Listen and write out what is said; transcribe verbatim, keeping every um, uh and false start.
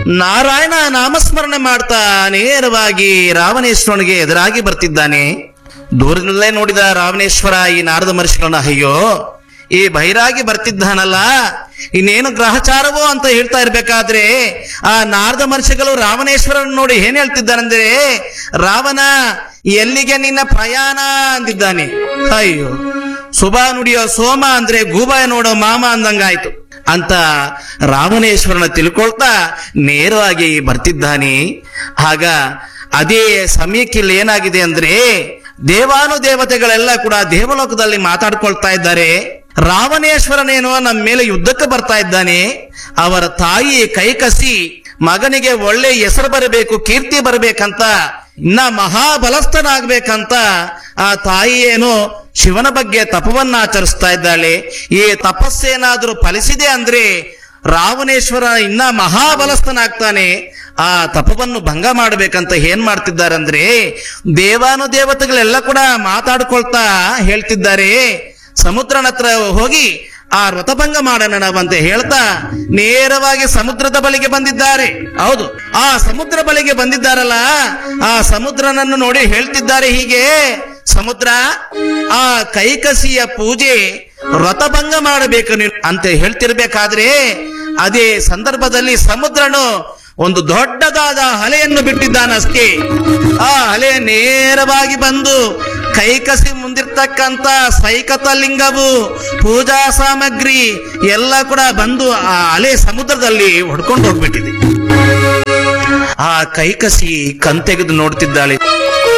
ನಾರಾಯಣ ನಾಮಸ್ಮರಣೆ ಮಾಡ್ತಾ ನೇರವಾಗಿ ರಾವಣೇಶ್ವರನಿಗೆ ಎದುರಾಗಿ ಬರ್ತಿದ್ದಾನೆ. ದೂರದಲ್ಲೇ ನೋಡಿದ ರಾವಣೇಶ್ವರ ಈ ನಾರದ ಮಹರ್ಷಿಗಳನ್ನ, ಅಯ್ಯೋ ಈ ಬೈರಾಗಿ ಬರ್ತಿದ್ದಾನಲ್ಲ, ಇನ್ನೇನು ಗ್ರಹಚಾರವೋ ಅಂತ ಹೇಳ್ತಾ ಇರ್ಬೇಕಾದ್ರೆ ಆ ನಾರದ ಮಹರ್ಷಿಗಳು ರಾವಣೇಶ್ವರನ್ ನೋಡಿ ಏನ್ ಹೇಳ್ತಿದ್ದಾನಂದ್ರೆ, ರಾವಣ ಎಲ್ಲಿಗೆ ನಿನ್ನ ಪ್ರಯಾಣ ಅಂದಿದ್ದಾನೆ. ಅಯ್ಯೋ ಶುಭ ನುಡಿಯೋ ಸೋಮ ಅಂದ್ರೆ ಗೂಬಾಯ ನೋಡೋ ಮಾಮ ಅಂದಂಗಾಯ್ತು ಅಂತ ರಾವಣೇಶ್ವರನ ತಿಳ್ಕೊಳ್ತಾ ನೇರವಾಗಿ ಬರ್ತಿದ್ದಾನೆ. ಆಗ ಅದೇ ಸಮಯಕ್ಕೆ ಇಲ್ಲಿ ಏನಾಗಿದೆ ಅಂದ್ರೆ, ದೇವಾನು ದೇವತೆಗಳೆಲ್ಲ ಕೂಡ ದೇವಲೋಕದಲ್ಲಿ ಮಾತಾಡ್ಕೊಳ್ತಾ ಇದ್ದಾರೆ. ರಾವಣೇಶ್ವರನೇನೋ ನಮ್ಮ ಮೇಲೆ ಯುದ್ಧಕ್ಕೆ ಬರ್ತಾ ಇದ್ದಾನೆ. ಅವರ ತಾಯಿ ಕೈಕಸಿ ಮಗನಿಗೆ ಒಳ್ಳೆ ಹೆಸರು ಬರಬೇಕು, ಕೀರ್ತಿ ಬರಬೇಕಂತ, ಇನ್ನ ಮಹಾಬಲಸ್ಥನಾಗ್ಬೇಕಂತ ಆ ತಾಯಿ ಏನೋ ಶಿವನ ಬಗ್ಗೆ ತಪವನ್ನ ಆಚರಿಸ್ತಾ ಇದ್ದಾಳೆ. ಈ ತಪಸ್ಸೇನಾದ್ರೂ ಫಲಿಸಿದೆ ಅಂದ್ರೆ ರಾವಣೇಶ್ವರ ಇನ್ನ ಮಹಾಬಲಸ್ಥನಾಗ್ತಾನೆ. ಆ ತಪವನ್ನು ಭಂಗ ಮಾಡಬೇಕಂತ ಏನ್ ಮಾಡ್ತಿದ್ದಾರೆ ಅಂದ್ರೆ, ದೇವಾನು ದೇವತೆಗಳೆಲ್ಲ ಕೂಡ ಮಾತಾಡ್ಕೊಳ್ತಾ ಹೇಳ್ತಿದ್ದಾರೆ, ಸಮುದ್ರನ ಹತ್ರ ಹೋಗಿ ಆ ವ್ರತಭಂಗ ಮಾಡೋಣ ನಾವಂತ ಹೇಳ್ತಾ ನೇರವಾಗಿ ಸಮುದ್ರದ ಬಳಿಗೆ ಬಂದಿದ್ದಾರೆ. ಹೌದು, ಆ ಸಮುದ್ರ ಬಳಿಗೆ ಬಂದಿದ್ದಾರಲ್ಲ, ಆ ಸಮುದ್ರನನ್ನು ನೋಡಿ ಹೇಳ್ತಿದ್ದಾರೆ ಹೀಗೆ, ಸಮುದ್ರ ಆ ಕೈಕಸಿಯ ಪೂಜೆ ವ್ರತಭಂಗ ಮಾಡಬೇಕು ನೀನು ಅಂತ ಹೇಳ್ತಿರ್ಬೇಕಾದ್ರೆ ಅದೇ ಸಂದರ್ಭದಲ್ಲಿ ಸಮುದ್ರನು ಒಂದು ದೊಡ್ಡದಾದ ಅಲೆಯನ್ನು ಬಿಟ್ಟಿದ್ದಾನಷ್ಟೇ. ಆ ಅಲೆ ನೇರವಾಗಿ ಬಂದು ಕೈಕಸಿ ಮುಂದಿರ್ತಕ್ಕಂಥ ಸೈಕತ ಲಿಂಗವು, ಪೂಜಾ ಸಾಮಗ್ರಿ ಎಲ್ಲ ಕೂಡ ಬಂದು ಆ ಅಲೆ ಸಮುದ್ರದಲ್ಲಿ ಹೊಡ್ಕೊಂಡು ಹೋಗ್ಬಿಟ್ಟಿದೆ. ಆ ಕೈಕಸಿ ಕಣ್ತೆಗೆದು ನೋಡ್ತಿದ್ದಾಳೆ.